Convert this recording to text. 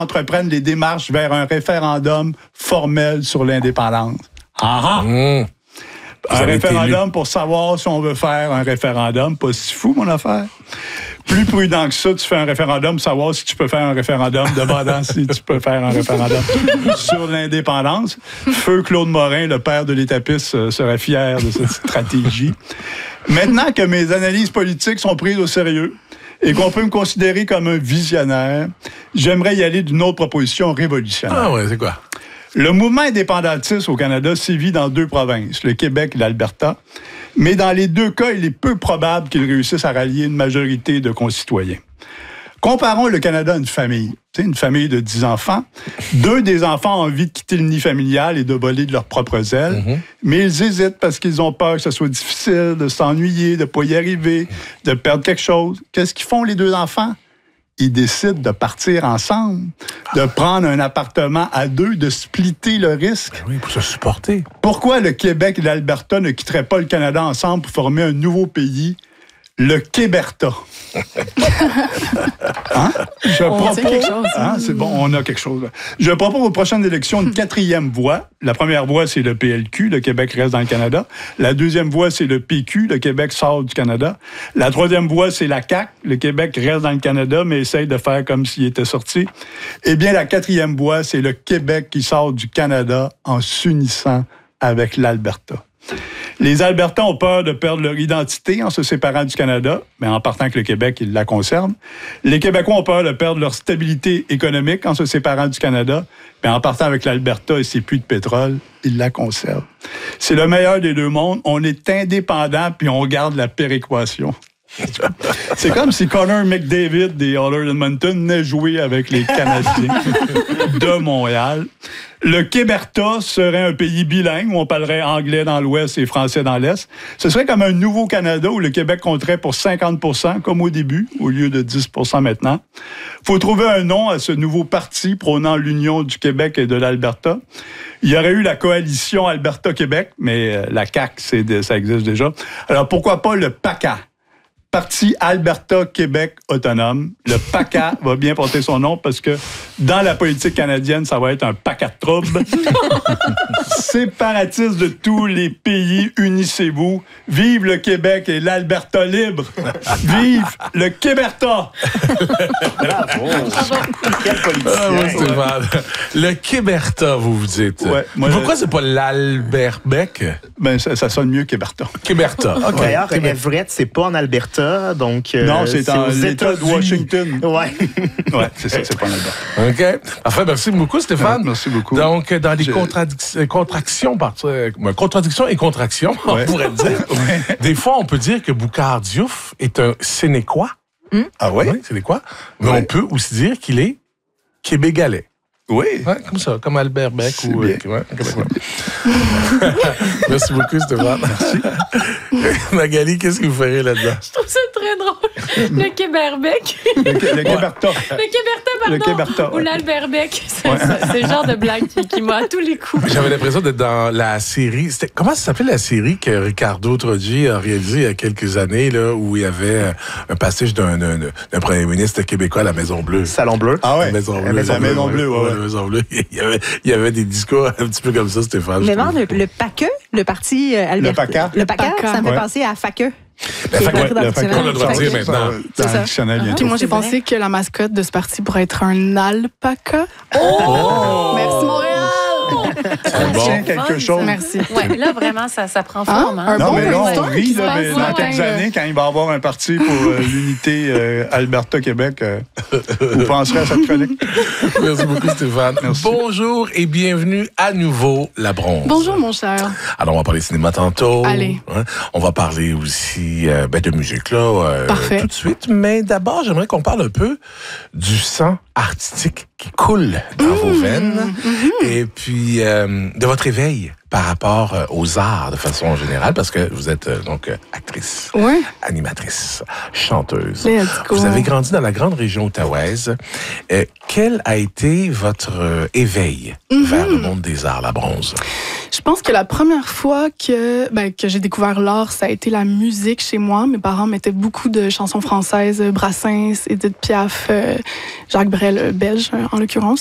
entreprennent les démarches vers un référendum formel sur l'indépendance. Un référendum pour savoir si on veut faire un référendum. Pas si fou, mon affaire. Plus prudent que ça, tu fais un référendum pour savoir si tu peux faire un référendum demandant si tu peux faire un référendum sur l'indépendance. Feu Claude Morin, le père de l'étapiste, serait fier de cette stratégie. Maintenant que mes analyses politiques sont prises au sérieux et qu'on peut me considérer comme un visionnaire, j'aimerais y aller d'une autre proposition révolutionnaire. Ah ouais, c'est quoi? Le mouvement indépendantiste au Canada sévit dans 2 provinces, le Québec et l'Alberta, mais dans les 2 cas, il est peu probable qu'ils réussissent à rallier une majorité de concitoyens. Comparons le Canada à une famille. Tu sais, une famille de 10 enfants. 2 des enfants ont envie de quitter le nid familial et de voler de leurs propres ailes, mais ils hésitent parce qu'ils ont peur que ce soit difficile, de s'ennuyer, de ne pas y arriver, de perdre quelque chose. Qu'est-ce qu'ils font, les 2 enfants? Ils décident de partir ensemble, de prendre un appartement à 2, de splitter le risque. Oui, pour se supporter. Pourquoi le Québec et l'Alberta ne quitteraient pas le Canada ensemble pour former un nouveau pays, le Québerta? Hein? On sait quelque chose. Hein? C'est bon, on a quelque chose. Je propose aux prochaines élections une 4e voie. La première voie, c'est le PLQ, le Québec reste dans le Canada. La 2e voie, c'est le PQ, le Québec sort du Canada. La 3e voie, c'est la CAQ, le Québec reste dans le Canada, mais essaye de faire comme s'il était sorti. Eh bien, la 4e voie, c'est le Québec qui sort du Canada en s'unissant avec l'Alberta. Les Albertans ont peur de perdre leur identité en se séparant du Canada, mais en partant avec le Québec, ils la conservent. Les Québécois ont peur de perdre leur stabilité économique en se séparant du Canada, mais en partant avec l'Alberta et ses puits de pétrole, ils la conservent. C'est le meilleur des 2 mondes. On est indépendant, puis on garde la péréquation. C'est comme si Connor McDavid des Oilers d'Edmonton venait jouer avec les Canadiens de Montréal. Le Québerta serait un pays bilingue où on parlerait anglais dans l'Ouest et français dans l'Est. Ce serait comme un nouveau Canada où le Québec compterait pour 50%, comme au début, au lieu de 10% maintenant. Il faut trouver un nom à ce nouveau parti prônant l'union du Québec et de l'Alberta. Il y aurait eu la coalition Alberta-Québec, mais la CAQ, ça existe déjà. Alors pourquoi pas le PACA? Parti Alberta-Québec autonome. Le PACA va bien porter son nom parce que dans la politique canadienne, ça va être un PACA de trouble. Séparatistes de tous les pays, unissez-vous. Vive le Québec et l'Alberta libre. Vive le Québerta. Bravo. Quel politicien. Ah oui, Stéphane. Le Québerta, vous dites. Ouais, pourquoi c'est pas l'Alberbec? Ben, ça sonne mieux Québerta. Québerta. OK. D'ailleurs, Everett, c'est pas en Alberta, donc... non, c'est dans aux l'État de États-Unis. Washington. Ouais. Ouais, c'est ça, c'est pas en Alberta. OK. Enfin, merci beaucoup, Stéphane. Merci beaucoup. Donc, dans les contractions et contractions, on pourrait dire, des fois, on peut dire que Boucard Diouf est un Sénécois. Ah oui? Oui, Sénécois. Mais on peut aussi dire qu'il est québégalais. Oui. Ouais, comme ça, comme Albert Beck C'est ou... bien. Merci beaucoup, Stéphane. Merci. Magali, qu'est-ce que vous ferez là-dedans? Je trouve ça très drôle. Le Québerbec. Le Québerta. Le Québerta, pardon. Le Québerta, Ou ouais. l'Alberbec. C'est le genre de blague qui m'a à tous les coups. J'avais l'impression d'être dans la série... Comment ça s'appelait la série que Ricardo Troggi a réalisée il y a quelques années, là, où il y avait un passage d'un premier ministre québécois à la Maison-Bleue? Salon Bleu. Ah ouais. La Maison-Bleue. La Maison-Bleue, ouais. La Maison-Bleue. Il y avait des discours un petit peu comme ça, Stéphane. Mais non, le PACA, le parti Alberta. PACA. Le PACA, ça me fait Ouais. penser à FACE. La Qui est FACE, dans le le FACE, on a le droit de dire dictionnaire. maintenant. Dans ça. le dictionnaire bientôt. Puis moi, j'ai C'est vrai. pensé que la mascotte de ce parti pourrait être un alpaca. Oh! Merci, Montréal! C'est bon. Tiens, quelque chose. Merci. Ouais, là, vraiment, ça prend forme. Un Hein? Non, bon mais là, on brainstorm rit, qui se là, passe, mais dans ouais, quelques ouais. années, quand il va y avoir un parti pour l'unité Alberta-Québec, vous penserez à cette chronique. Merci beaucoup, Stéphane. Merci. Bonjour et bienvenue à nouveau, La Bronze. Bonjour, mon cher. Alors, on va parler cinéma tantôt. Allez. Hein? On va parler aussi de musique, là, Parfait. tout de suite. Mais d'abord, j'aimerais qu'on parle un peu du sang artistique qui coule dans vos veines. Et puis, de votre éveil par rapport aux arts de façon générale, parce que vous êtes donc actrice, animatrice, chanteuse. Vous avez grandi dans la grande région outaouaise. Quel a été votre éveil vers le monde des arts, la bronze? Je pense que la première fois que j'ai découvert l'art, ça a été la musique chez moi. Mes parents mettaient beaucoup de chansons françaises, Brassens, Édith Piaf, Jacques Brel, belge en l'occurrence.